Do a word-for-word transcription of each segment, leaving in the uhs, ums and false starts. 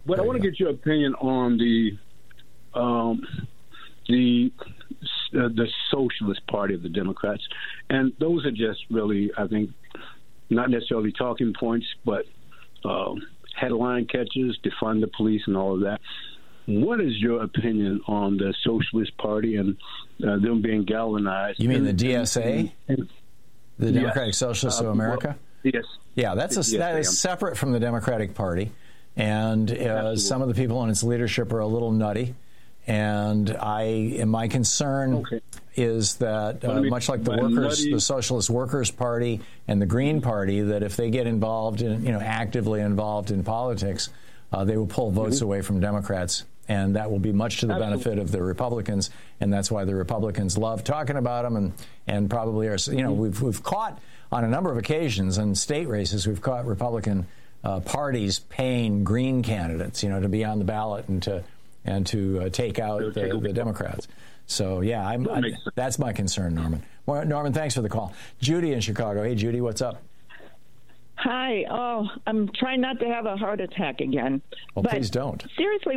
but there I want to go. get your opinion on the um, the uh, the Socialist Party of the Democrats, and those are just really, I think, not necessarily talking points, but uh, headline catchers, defund the police, and all of that. What is your opinion on the Socialist Party and uh, them being galvanized? You mean and, the D S A, and, and, the Democratic yes. Socialists uh, of America? Well, yes. Yeah, that's a, yes, that is separate from the Democratic Party, and uh, some of the people in its leadership are a little nutty. And I, and my concern okay. is that uh, much like the workers, nutty. the Socialist Workers Party and the Green Party, that if they get involved in, you know, actively involved in politics, uh, they will pull votes mm-hmm. away from Democrats, and that will be much to the Absolutely. benefit of the Republicans. And that's why the Republicans love talking about them, and and probably are, you know, mm-hmm. we've we've caught on a number of occasions in state races, we've caught Republican uh, parties paying Green candidates, you know, to be on the ballot and to. and to uh, take out the, the Democrats. So, yeah, I'm, I, that's my concern, Norman. Well, Norman, thanks for the call. Judy in Chicago. Hey, Judy, what's up? Hi. Oh, I'm trying not to have a heart attack again. Well, but please don't. Seriously,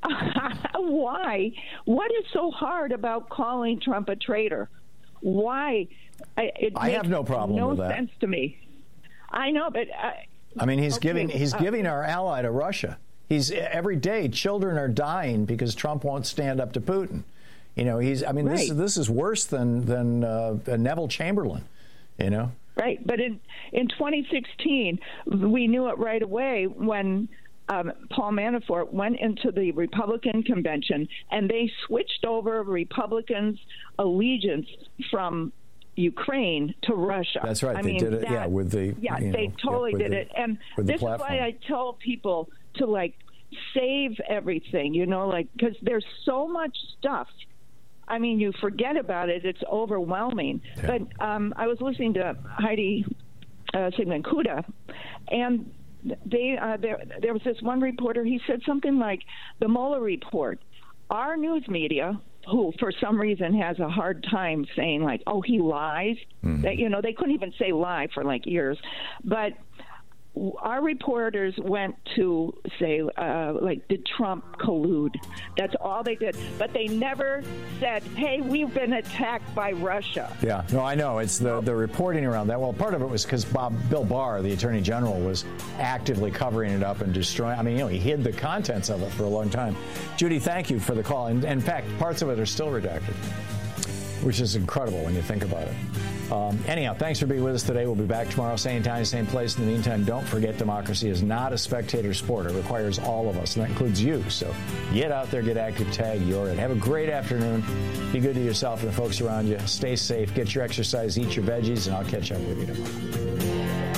why? What is so hard about calling Trump a traitor? Why? I, it I have no problem no with that. No sense to me. I know, but... Uh, I mean, he's okay, giving he's uh, giving our ally to Russia. He's every day children are dying because Trump won't stand up to Putin. You know, he's. I mean, right. this is this is worse than than uh, Neville Chamberlain. You know, right? But in in twenty sixteen, we knew it right away when um, Paul Manafort went into the Republican convention and they switched over Republicans' allegiance from Ukraine to Russia. That's right. I they mean, did it. that, Yeah, with the. Yeah, you they know, totally yeah, did the, it, and this is why I tell people to like save everything. You know, like because there's so much stuff. I mean, you forget about it; it's overwhelming. Yeah. But um, I was listening to Heidi uh, Sigman-Kuda, and they uh, there there was this one reporter. He said something like, "The Mueller report." Our news media, who for some reason has a hard time saying like, "Oh, he lies," mm-hmm. that you know they couldn't even say lie for like years, but our reporters went to say uh, like, did Trump collude? That's all they did, but they never said, "Hey, we've been attacked by Russia." Yeah, no, I know it's the the reporting around that. Well, part of it was because Bob Bill Barr, the Attorney General, was actively covering it up and destroying. I mean, you know, he hid the contents of it for a long time. Judy, thank you for the call. And in fact, parts of it are still redacted, which is incredible when you think about it. Um, anyhow, thanks for being with us today. We'll be back tomorrow, same time, same place. In the meantime, don't forget democracy is not a spectator sport. It requires all of us, and that includes you. So get out there, get active, tag, you're in. Have a great afternoon. Be good to yourself and the folks around you. Stay safe, get your exercise, eat your veggies, and I'll catch up with you tomorrow.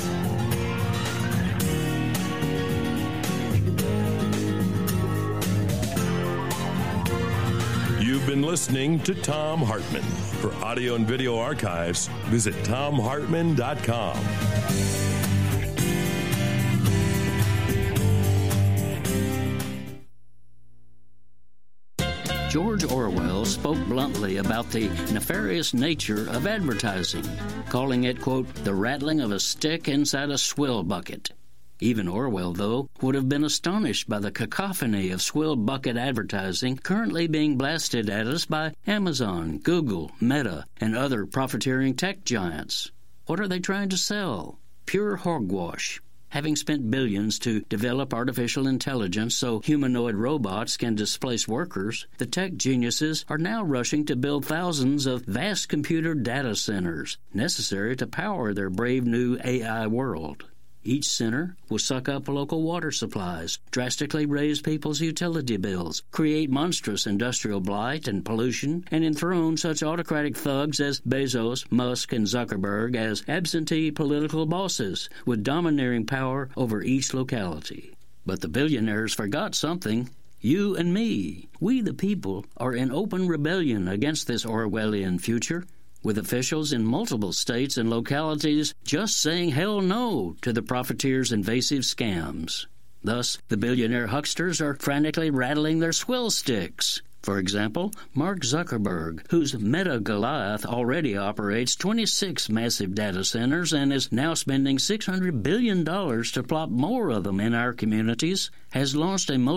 You've been listening to Thom Hartmann. For audio and video archives, visit thom hartmann dot com. George Orwell spoke bluntly about the nefarious nature of advertising, calling it, quote, the rattling of a stick inside a swill bucket. Even Orwell, though, would have been astonished by the cacophony of swill bucket advertising currently being blasted at us by Amazon, Google, Meta, and other profiteering tech giants. What are they trying to sell? Pure hogwash. Having spent billions to develop artificial intelligence so humanoid robots can displace workers, the tech geniuses are now rushing to build thousands of vast computer data centers necessary to power their brave new A I world. Each center will suck up local water supplies, drastically raise people's utility bills, create monstrous industrial blight and pollution, and enthrone such autocratic thugs as Bezos, Musk, and Zuckerberg as absentee political bosses with domineering power over each locality. But the billionaires forgot something. You and me, we the people, are in open rebellion against this Orwellian future, with officials in multiple states and localities just saying hell no to the profiteers' invasive scams. Thus, the billionaire hucksters are frantically rattling their swill sticks. For example, Mark Zuckerberg, whose Meta Goliath already operates twenty-six massive data centers and is now spending six hundred billion dollars to plop more of them in our communities, has launched a